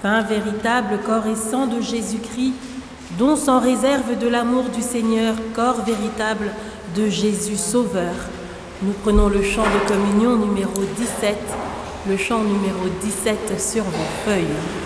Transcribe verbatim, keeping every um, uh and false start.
Pain véritable, corps et sang de Jésus-Christ, don sans réserve de l'amour du Seigneur, corps véritable de Jésus Sauveur. Nous prenons le chant de communion numéro dix-sept, le chant numéro dix-sept sur vos feuilles.